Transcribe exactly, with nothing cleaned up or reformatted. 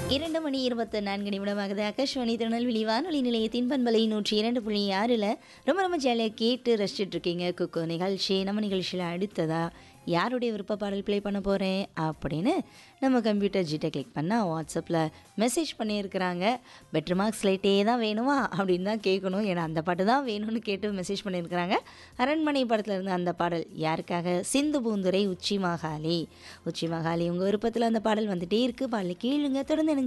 இரண்டு மணி இருபத்தி நான்கு நிமிடமாகுது. ஆகாஷ்வாணி திருநெல்வேலி வானொலி நிலையத்தின் பண்பலை நூற்றி இரண்டு புள்ளி ஆறில் ரொம்ப ரொம்ப ஜாலியாக கேட்டு ரசிச்சுட்டு இருக்கீங்க குக்கு நிகழ்ச்சி. நம்ம நிகழ்ச்சியில் அடுத்ததா யாருடைய விருப்ப பாடல் ப்ளே பண்ண போகிறேன் அப்படின்னு நம்ம கம்ப்யூட்டர் ஜிட்டை கிளிக் பண்ணால் வாட்ஸ்அப்பில் மெசேஜ் பண்ணியிருக்கிறாங்க. பெட்டர் மார்க்ஸ் லைட்டே தான் வேணுமா அப்படின்னு தான் கேட்கணும். ஏன்னா அந்த பாட்டு தான் வேணும்னு கேட்டு மெசேஜ் பண்ணியிருக்கிறாங்க. அரண்மனை படத்தில் இருந்து அந்த பாடல் யாருக்காக? சிந்து பூந்துரை உச்சி மகாலி. உச்சி மகாலி உங்கள் விருப்பத்தில் அந்த பாடல் வந்துகிட்டே இருக்குது. பாடலை கேளுங்க. தொடர்ந்து